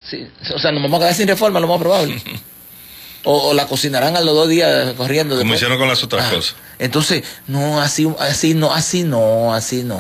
Sí, o sea, nos vamos a quedar sin reforma, lo más probable. O la cocinarán a los 2 días corriendo. Como después hicieron con las otras cosas. Entonces, no, así no.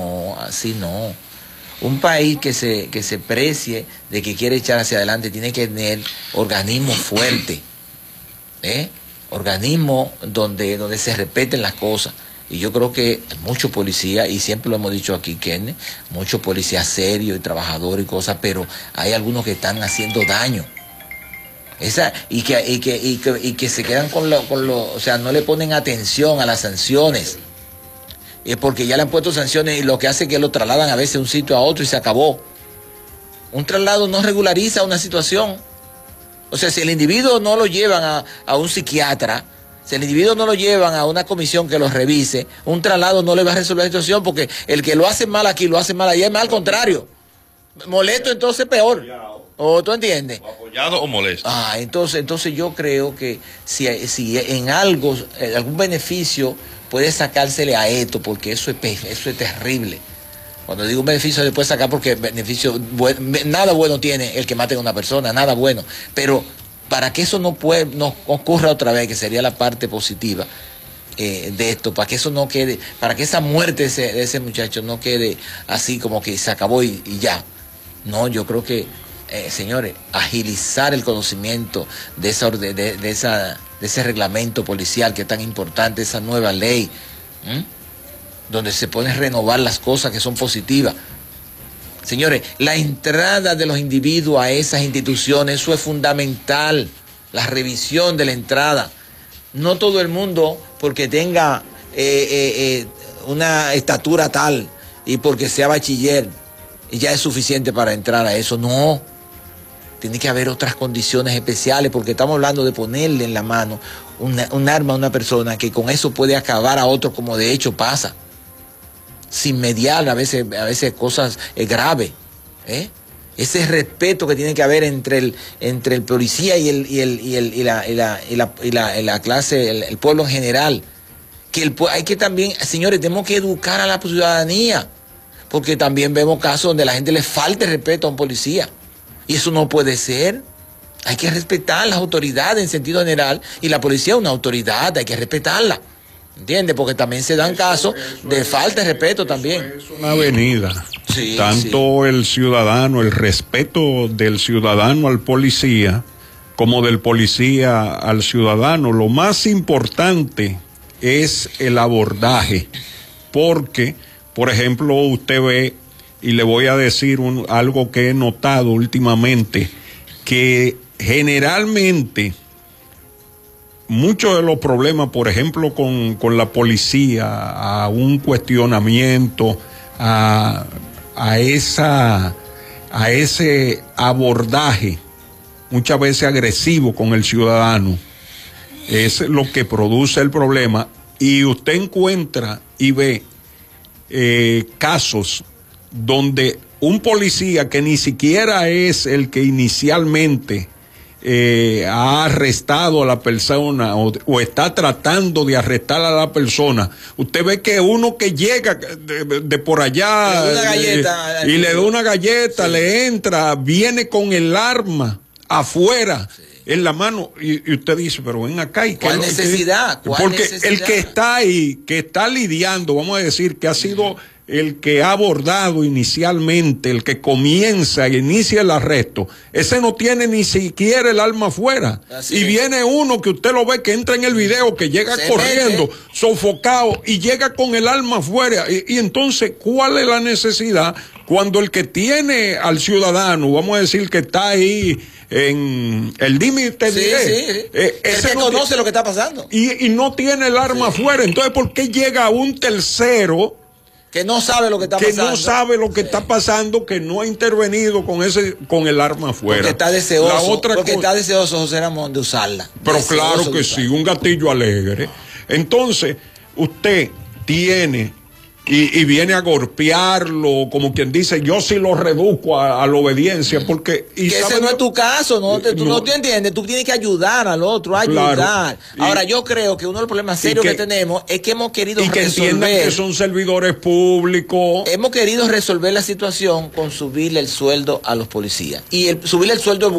Un país que se precie de que quiere echar hacia adelante tiene que tener organismos fuertes, organismos donde se respeten las cosas. Y yo creo que muchos policías, y siempre lo hemos dicho aquí, Kenneth, muchos policías serios y trabajadores y cosas, pero hay algunos que están haciendo daño. Y que se quedan o sea, no le ponen atención a las sanciones. Es porque ya le han puesto sanciones y lo que hace es que lo trasladan a veces de un sitio a otro y se acabó. Un traslado no regulariza una situación. O sea, si el individuo no lo llevan a un psiquiatra, si el individuo no lo llevan a una comisión que lo revise, un traslado no le va a resolver la situación, porque el que lo hace mal aquí, lo hace mal allá, es más al contrario. Molesto, entonces peor. ¿O tú entiendes? Apoyado o molesto. Entonces yo creo que si en algo, algún beneficio puede sacársele a esto, porque eso es terrible. Cuando digo un beneficio se puede sacar porque nada bueno tiene el que mate a una persona, nada bueno. Pero para que eso no ocurra otra vez, que sería la parte positiva de esto, para que eso no quede, para que esa muerte de ese muchacho no quede así como que se acabó y ya. No, yo creo que, señores, agilizar el conocimiento de ese reglamento policial que es tan importante, esa nueva ley, donde se pueden renovar las cosas que son positivas. Señores, la entrada de los individuos a esas instituciones, eso es fundamental, la revisión de la entrada. No todo el mundo, porque tenga una estatura tal y porque sea bachiller, ya es suficiente para entrar a eso. No, tiene que haber otras condiciones especiales, porque estamos hablando de ponerle en la mano un arma a una persona que con eso puede acabar a otro, como de hecho pasa. Sin mediar a veces cosas graves. Ese respeto que tiene que haber entre el policía y la clase, el pueblo en general. Hay que también, señores, tenemos que educar a la ciudadanía, porque también vemos casos donde la gente le falta el respeto a un policía. Y eso no puede ser. Hay que respetar las autoridades en sentido general, y la policía es una autoridad, hay que respetarla. ¿Entiendes? Porque también se dan casos de falta de respeto también. Es una avenida. Sí, tanto el ciudadano, el respeto del ciudadano al policía, como del policía al ciudadano. Lo más importante es el abordaje. Porque, por ejemplo, usted ve, y le voy a decir algo que he notado últimamente, que generalmente muchos de los problemas, por ejemplo, con la policía, a un cuestionamiento, a ese abordaje, muchas veces agresivo con el ciudadano, es lo que produce el problema. Y usted encuentra y ve casos donde un policía que ni siquiera es el que inicialmente ha arrestado a la persona o está tratando de arrestar a la persona, usted ve que uno que llega de por allá y le da una galleta, sí, le entra, viene con el arma afuera, sí, en la mano, y usted dice, pero ven acá. ¿Cuál necesidad? Porque el que está ahí, que está lidiando, vamos a decir, que ha sido el que ha abordado inicialmente, el que comienza e inicia el arresto, ese no tiene ni siquiera el arma afuera. Y viene uno que usted lo ve que entra en el video, que llega corriendo, sofocado, y llega con el arma afuera. Y entonces, ¿cuál es la necesidad cuando el que tiene al ciudadano, vamos a decir que está ahí en el límite, el que conoce lo que está pasando, y no tiene el arma afuera? Entonces, ¿por qué llega un tercero que no sabe lo que está pasando? Que no sabe lo que está pasando, que no ha intervenido con el arma afuera. Porque está deseoso José Ramón de usarla. Pero claro que sí, un gatillo alegre. Entonces, usted tiene y viene a golpearlo, como quien dice, yo sí lo reduzco a la obediencia, porque... que ese no es tu caso, tú no te entiendes, tú tienes que ayudar al otro, ayudar. Claro. Ahora, yo creo que uno de los problemas serios que tenemos es que hemos querido resolver... Y que entiendan que son servidores públicos. Hemos querido resolver la situación con subirle el sueldo a los policías. Y subirle el sueldo